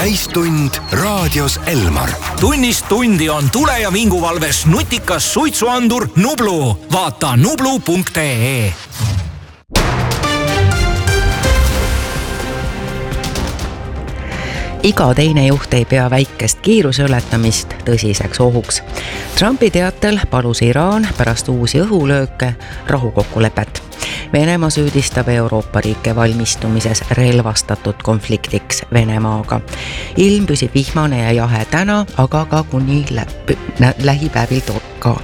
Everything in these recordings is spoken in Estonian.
täistund raadios Elmar. Tunnist tundi on tule- ja vinguvalves nutikas suitsuandur Nublu. Vaata nublu.ee. Iga teine juht ei pea väikest kiiruse ületamist tõsiseks ohuks. Trumpi teatel palus Iraan pärast uusi õhulööke rahukokkulepet. Venemaa süüdistab Euroopa riike valmistumises relvastatud konfliktiks Venemaaga. Ilm püsib vihmane ja jahe täna, aga ka kuni lähipäevil ka.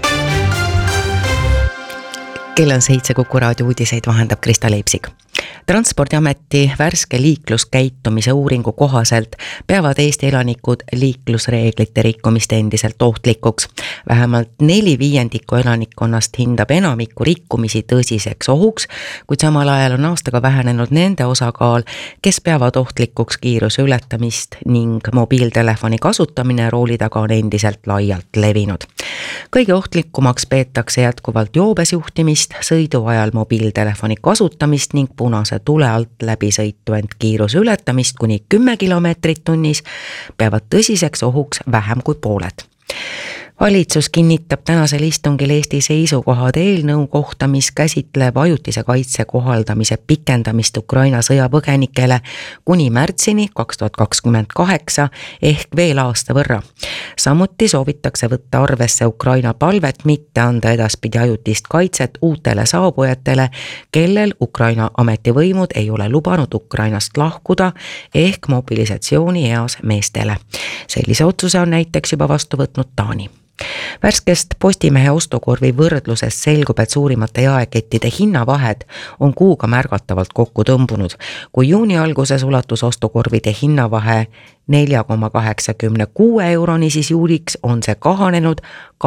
Kell on 7, Kuku raadio uudiseid vahendab Krista Leipsik. Transpordiameti värske liikluskäitumise uuringu kohaselt peavad Eesti elanikud liiklusreeglite rikkumist endiselt ohtlikuks. Vähemalt 4/5 elanikkonnast hindab enamikku rikkumisi tõsiseks ohuks, kuid samal ajal on aastaga vähenenud nende osakaal, kes peavad ohtlikuks kiiruse ületamist ning mobiiltelefoni kasutamine rooli taga on endiselt laialt levinud. Kõige ohtlikumaks peetakse jätkuvalt joobes juhtimist, sõidu ajal mobiiltelefoni kasutamist ning punase tule alt läbi sõitu, ent kiiruse ületamist kuni 10 kilomeetrit tunnis peavad tõsiseks ohuks vähem kui pooled. Valitsus kinnitab tänasel istungil Eesti seisukohad eelnõu kohta, mis käsitleb ajutise kaitse kohaldamise pikendamist Ukraina sõjapõgenikele kuni märtsini 2028 ehk veel aasta võrra. Samuti soovitakse võtta arvesse Ukraina palvet mitte anda edaspidi ajutist kaitset uutele saabujatele, kellel Ukraina ametivõimud ei ole lubanud Ukrainast lahkuda ehk mobilisatsiooni eas meestele. Sellise otsuse on näiteks juba vastu võtnud Taani. Värskest Postimehe ostukorvi võrdlusest selgub, et suurimate jaekettide hinnavahed on kuuga märgatavalt kokku tõmbunud. Kui juuni alguses ulatus ostukorvide hinnavahe 4,86 euroni, siis juuliks on see kahanenud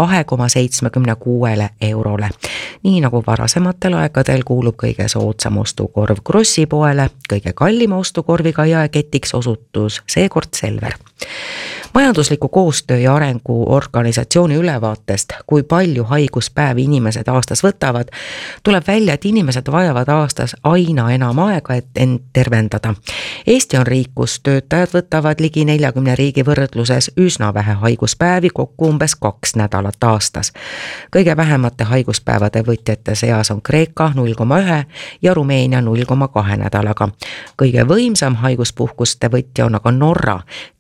2,76 eurole. Nii nagu varasematel aegadel kuulub kõige soodsam ostukorv Krossi poele, kõige kallima ostukorviga jaeketiks osutus seekord Selver. Majandusliku koostöö ja arengu organisatsiooni ülevaatest, kui palju haiguspäevi inimesed aastas võtavad, tuleb välja, et inimesed vajavad aastas aina enam aega, et end tervendada. Eesti on riik, kus töötajad võtavad ligi 40 riigi võrdluses üsna vähe haiguspäevi, kokku umbes 2 nädalat aastas. Kõige vähemate haiguspäevade võtjate seas on Kreeka 0,1 ja Rumeenia 0,2 nädalaga. Kõige võimsam haiguspuhkuste võtja on aga Norra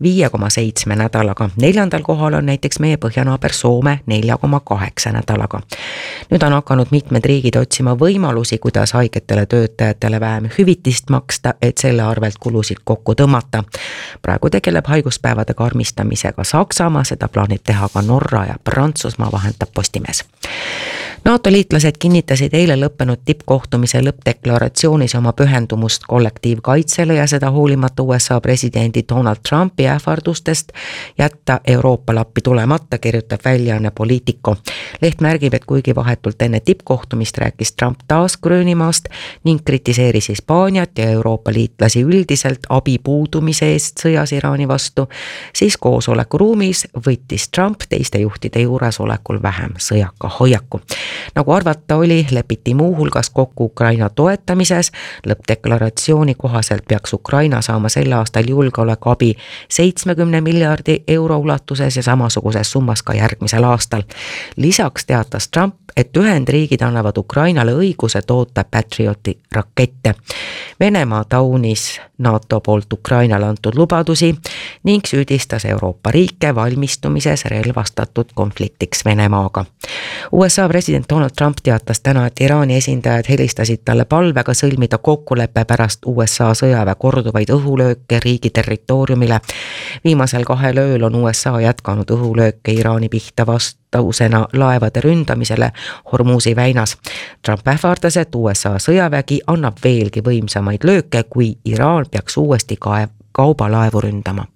5,7 nädalaga. 4. kohal on näiteks meie põhjanaaber Soome 4,8 nädalaga. Nüüd on hakanud mitmed riigid otsima võimalusi, kuidas haigetele töötajatele vähem hüvitist maksta, et selle arvelt kulusid kokku tõmmata. Praegu tegeleb haiguspäevade karmistamisega Saksamaa, seda plaanib teha ka Norra ja Prantsusmaa, vahendab Postimees. NATO liitlased kinnitasid eile lõppenud tippkohtumise lõppdeklaratsioonis oma pühendumust kollektiivkaitsele ja seda hoolimata USA presidendi Donald Trumpi ähvardustest jätta Euroopa lappi tulemata, kirjutab väljaanne Politico. Leht märgib, et kuigi vahetult enne tippkohtumist rääkis Trump taas Gröönimaast ning kritiseeris Hispaaniat ja Euroopa liitlasi üldiselt abi puudumise eest sõjas Iraani vastu, siis koosoleku ruumis võttis Trump teiste juhtide juuresolekul vähem sõjaka hoiaku. Nagu arvata oli, lepiti muuhulgas kokku Ukraina toetamises. Lõppdeklaratsiooni kohaselt peaks Ukraina saama selle aastal julgeolekuabi 70 miljardi euro ulatuses ja samasuguses summas ka järgmisel aastal. Lisaks teatas Trump, et Ühendriigid annavad Ukrainale õiguse toota Patrioti rakette. Venemaa taunis NATO poolt Ukrainale antud lubadusi ning süüdistas Euroopa riike valmistumises relvastatud konfliktiks Venemaaga. USA president Donald Trump teatas täna, et Iraani esindajad helistasid talle palvega sõlmida kokkulepe pärast USA sõjaväe korduvaid õhulööke riigi territooriumile. Viimasel 2 ööl on USA jätkanud õhulööke Iraani pihta vastusena laevade ründamisele Hormuzi väinas. Trump ähvardas, et USA sõjavägi annab veelgi võimsamaid lööke, kui Iraan peaks uuesti kaubalaevu ründama.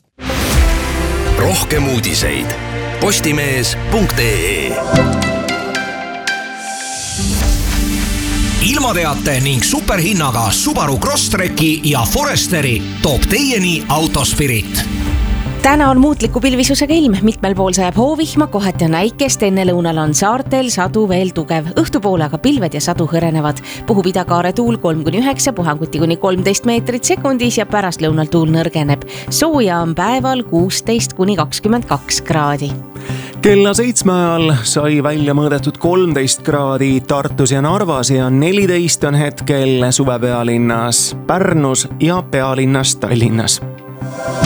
Rohkem uudiseid postimees.ee. Ilmateate ning superhinnaga Subaru Crosstreki ja Foresteri toob teieni Autospirit. Täna on muutliku pilvisusega ilm, mitmel pool sajab hoovihma, kohati on äikest, enne lõunal on saartel sadu veel tugev. Õhtupoole aga pilved ja sadu hõrenevad. Puhub idakaare tuul 3-9, puhanguti kuni 13 meetrit sekundis ja pärast lõunal tuul nõrgeneb. Sooja on päeval 16-22 kraadi. Kella 7 ajal sai välja mõõdetud 13 kraadi Tartus ja Narvas ja 14 on hetkel suvepealinnas Pärnus ja pealinnas Tallinnas.